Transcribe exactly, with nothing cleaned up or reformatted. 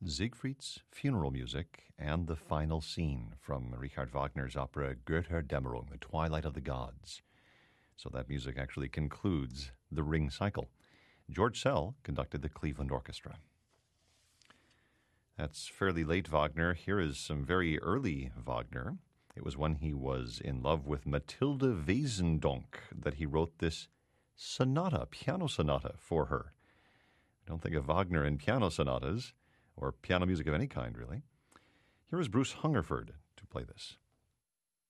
Siegfried's funeral music and the final scene from Richard Wagner's opera Götterdämmerung, The Twilight of the Gods. So that music actually concludes the Ring cycle. George Szell conducted the Cleveland Orchestra. That's fairly late Wagner. Here is some very early Wagner. It was when he was in love with Mathilde Wesendonck that he wrote this sonata, piano sonata, for her. I don't think of Wagner in piano sonatas, or piano music of any kind, really. Here is Bruce Hungerford to play this.